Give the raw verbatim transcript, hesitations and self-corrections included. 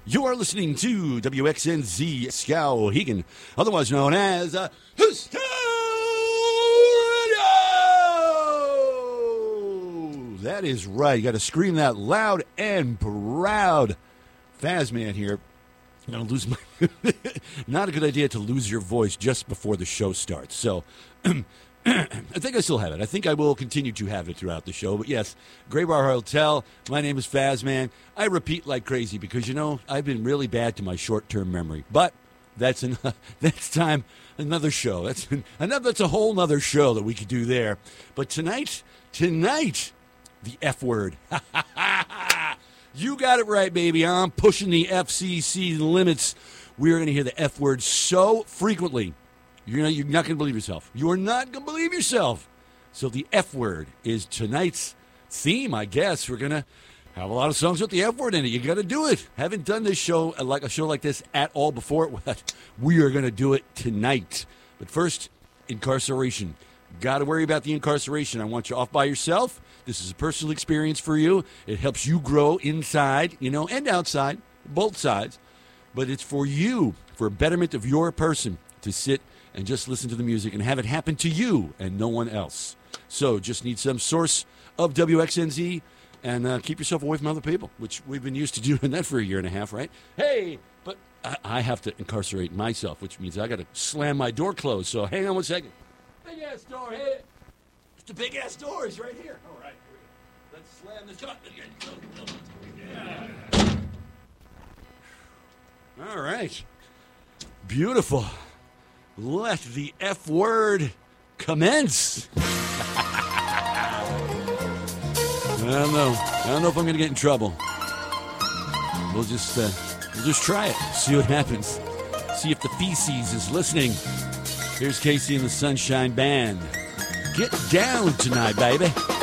You are listening to W X N Z Skowhegan, otherwise known as uh, Houston Radio! That is right. You got to scream that loud and proud. Fazman here. I'm going to lose my... Not a good idea to lose your voice just before the show starts. So... I think I still have it. I think I will continue to have it throughout the show. But yes, Grey Bar Hotel. My name is Fazman. I repeat like crazy because, you know, I've been really bad to my short-term memory. But that's an, that's time, another show. That's another. That's a whole other show that we could do there. But tonight, tonight, the F word. You got it right, baby. I'm pushing the F C C limits. We're going to hear the F word so frequently. You're not, you're not going to believe yourself. You are not going to believe yourself. So the F word is tonight's theme, I guess. We're going to have a lot of songs with the F word in it. You got to do it. Haven't done this show, like a show like this at all before. We are going to do it tonight. But first, incarceration. Got to worry about the incarceration. I want you off by yourself. This is a personal experience for you. It helps you grow inside, you know, and outside, both sides. But it's for you, for a betterment of your person, to sit and just listen to the music and have it happen to you and no one else. So just need some source of W X N Z and uh, keep yourself away from other people, which we've been used to doing that for a year and a half, right? Hey, but I, I have to incarcerate myself, which means I got to slam my door closed. So hang on one second. Big-ass door, hey. It's the big-ass door. It's right here. All right, here we go. Let's slam this. Come on. Yeah. All right. Beautiful. Let the F word commence. I don't know. I don't know if I'm going to get in trouble. We'll just, uh, we'll just try it. See what happens. See if the feces is listening. Here's Casey and the Sunshine Band. Get down tonight, baby.